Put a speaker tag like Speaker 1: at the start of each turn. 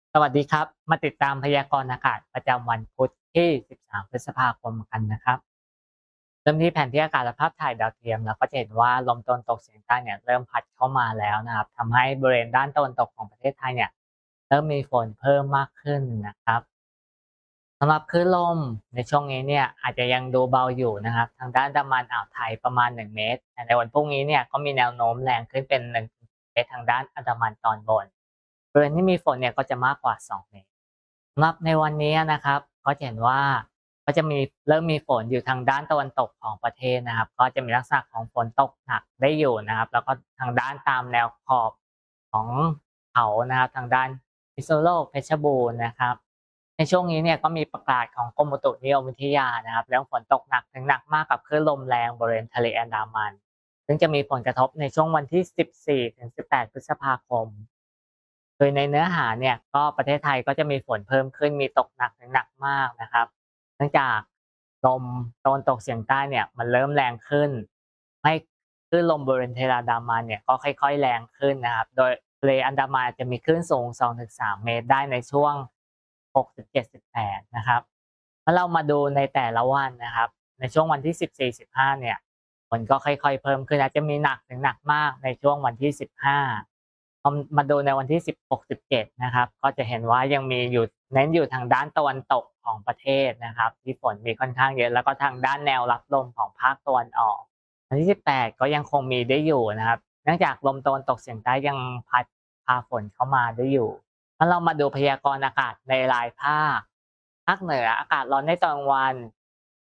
Speaker 1: สวัสดีครับมาติดตามพยากรณ์อากาศประจำวันพุธที่ 13 พฤษภาคมกันนะครับเริ่มที่แผนที่อากาศและภาพถ่ายดาวเทียมเราก็จะเห็นว่าลมตะวันตกเฉียงใต้เนี่ยเริ่มพัดเข้ามาแล้วนะครับทำให้บริเวณด้านตะวันตกของประเทศไทยเนี่ยเริ่มมีฝนเพิ่มมากขึ้นนะครับสำหรับคลื่นลมในช่วงนี้เนี่ยอาจจะยังดูเบาอยู่นะครับทางด้านอันดามันอ่าวไทยประมาณ1เมตรแต่ในวันพรุ่งนี้เนี่ยก็มีแนวโน้มแรงขึ้นเป็น1เมตรทางด้านอันดามันตอนบนบริเวณที่มีฝนเนี่ยก็จะมากกว่า2เมตร สำหรับในวันนี้นะครับก็จะเห็นว่าก็จะเริ่มมีฝนอยู่ทางด้านตะวันตกของประเทศนะครับก็จะมีลักษณะของฝนตกหนักได้อยู่นะครับแล้วก็ทางด้านตามแนวขอบของเขานะครับทางด้านพิษณุโลกเพชรบูรณ์นะครับในช่วงนี้เนี่ยก็มีประกาศของกรมอุตุนิยมวิทยานะครับเรื่องฝนตกหนักถึงหนักมากกับคลื่นลมแรงบริเวณทะเลอันดามันซึ่งจะมีผลกระทบในช่วงวันที่14ถึง18พฤษภาคม โดยในเนื้อหาเนี่ยก็ประเทศไทยก็จะมีฝนเพิ่มขึ้นมีตกหนักถึงหนักมากนะครับเนื่องจากลมตะวันตกเฉียงใต้เนี่ยมันเริ่มแรงขึ้นให้คลื่นลมบริเวณทะเลอันดามันเนี่ยก็ค่อยๆแรงขึ้นนะครับโดยทะเลอันดามันจะมีคลื่นสูง2-3เมตรได้ในช่วง6-7-18นะครับถ้าเรามาดูในแต่ละวันนะครับในช่วงวันที่14-15เนี่ยฝนก็ค่อยๆเพิ่มขึ้นอาจจะมีหนักถึงหนักมากในช่วงวันที่15 พอมาดูในวันที่16-17นะครับก็จะเห็นว่ายังมีอยู่เน้นอยู่ทางด้านตะวันตกของประเทศนะครับที่ฝนมีค่อนข้างเยอะแล้วก็ทางด้านแนวรับลมของภาคตะวันออกวันที่18ก็ยังคงมีได้อยู่นะครับเนื่องจากลมตะวันตกเฉียงใต้ยังพัดพาฝนเข้ามาได้อยู่ถ้าเรามาดูพยากรณ์อากาศในรายภาคภาคเหนืออากาศร้อนในตอนกลางวัน